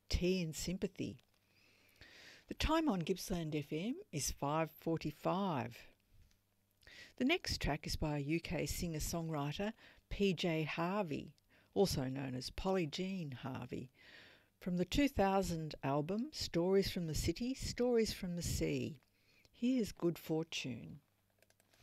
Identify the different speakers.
Speaker 1: Tea and Sympathy. The time on Gippsland FM is 5:45. The next track is by UK singer-songwriter PJ Harvey, also known as Polly Jean Harvey, from the 2000 album Stories from the City, Stories from the Sea. Here's Good Fortune.